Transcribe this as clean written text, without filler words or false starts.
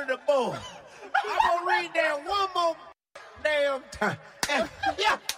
to the board. I'm gonna read that one more damn time. Yeah.